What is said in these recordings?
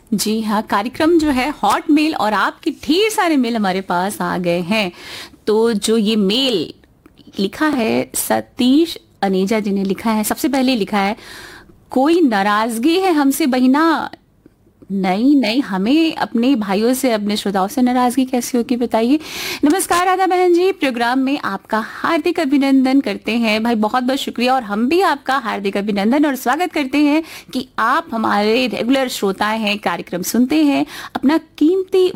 जी हाँ, कार्यक्रम जो है हॉट मेल और आपके ढेर सारे मेल हमारे पास आ गए हैं। तो जो ये मेल लिखा है सतीश अनेजा जी ने लिखा है, सबसे पहले लिखा है कोई नाराजगी है हमसे बहिना। नहीं नहीं, हमें अपने भाइयों से अपने श्रोताओं से नाराजगी कैसी होगी बताइए। नमस्कार राधा बहन जी, प्रोग्राम में आपका हार्दिक अभिनंदन करते हैं भाई, बहुत बहुत शुक्रिया। और हम भी आपका हार्दिक अभिनंदन और स्वागत करते हैं कि आप हमारे रेगुलर श्रोता हैं, कार्यक्रम सुनते हैं, अपना कीमती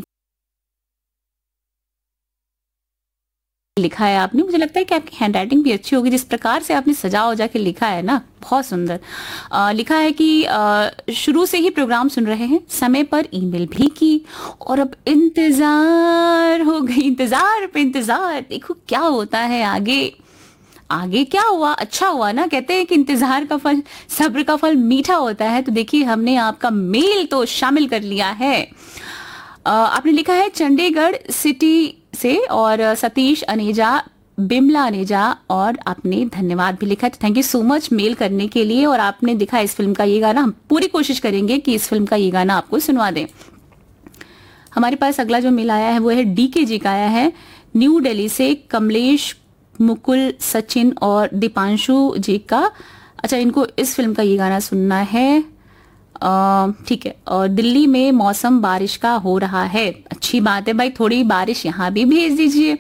लिखा है आपने। मुझे लगता है कि आपकी हैंडराइटिंग भी अच्छी होगी, जिस प्रकार से आपने सजा उजा के लिखा है ना, बहुत सुंदर। लिखा है कि शुरू से ही प्रोग्राम सुन रहे हैं, समय पर ईमेल भी की और अब इंतजार हो गई, इंतजार पे इंतजार। देखो क्या होता है आगे, आगे क्या हुआ, अच्छा हुआ ना। कहते हैं कि इंतजार का फल, सब्र का फल मीठा होता है। तो देखिए हमने आपका मेल तो शामिल कर लिया है। आपने लिखा है चंडीगढ़ सिटी से और सतीश अनेजा, बिमला अनेजा, और आपने धन्यवाद भी लिखा है। Thank you so much mail करने के लिए। और आपने दिखा इस फिल्म का ये गाना, हम पूरी कोशिश करेंगे कि इस फिल्म का ये गाना आपको सुनवा दें। हमारे पास अगला जो मेल आया है वो है डीके जी का आया है, न्यू दिल्ली से कमलेश, मुकुल, सचिन और दीपांशु जी का। अच्छा, इनको इस फिल्म का ये गाना सुनना है। ठीक है। और दिल्ली में मौसम बारिश का हो रहा है, अच्छी बात है भाई, थोड़ी बारिश यहाँ भी भेज दीजिए।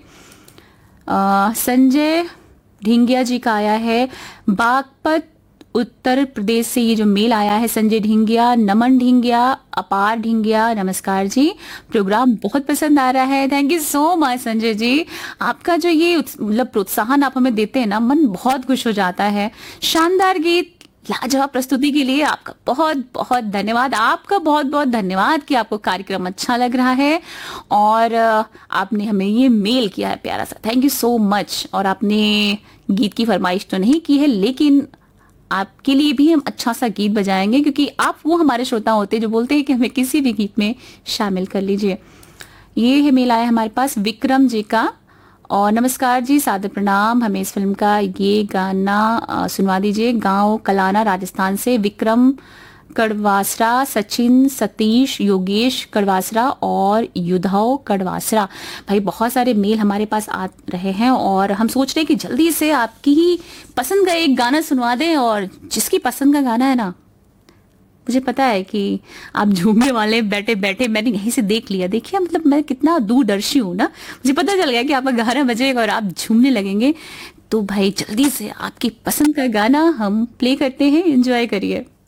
संजय ढिंगिया जी का आया है बागपत उत्तर प्रदेश से, ये जो मेल आया है संजय ढिंगिया, नमन ढिंगिया, अपार ढिंगिया, नमस्कार जी, प्रोग्राम बहुत पसंद आ रहा है। Thank you so much Sanjay ji, आपका जो ये मतलब प्रोत्साहन आप हमें देते हैं ना, मन बहुत खुश हो जाता है। शानदार गीत, लाजवाब प्रस्तुति के लिए आपका बहुत बहुत धन्यवाद। आपका बहुत बहुत धन्यवाद कि आपको कार्यक्रम अच्छा लग रहा है और आपने हमें ये मेल किया है प्यारा सा, थैंक यू सो मच। और आपने गीत की फरमाइश तो नहीं की है, लेकिन आपके लिए भी हम अच्छा सा गीत बजाएंगे, क्योंकि आप वो हमारे श्रोता होते हैं जो बोलते हैं कि हमें किसी भी गीत में शामिल कर लीजिए। ये है मेल आया हमारे पास विक्रम जी का, और नमस्कार जी, सादर प्रणाम, हमें इस फिल्म का ये गाना सुनवा दीजिए। गांव कलाना राजस्थान से विक्रम कड़वासरा, सचिन, सतीश, योगेश कड़वासरा और युद्धव कड़वासरा। भाई बहुत सारे मेल हमारे पास आ रहे हैं और हम सोच रहे हैं कि जल्दी से आपकी ही पसंद का एक गाना सुनवा दें। और जिसकी पसंद का गाना है ना, मुझे पता है कि आप झूमने वाले बैठे बैठे, मैंने यहीं से देख लिया, देखिए मतलब मैं कितना दूरदर्शी हूँ ना, मुझे पता चल गया कि आपका 11 बजेगा और आप झूमने लगेंगे। तो भाई जल्दी से आपकी पसंद का गाना हम प्ले करते हैं, एंजॉय करिए।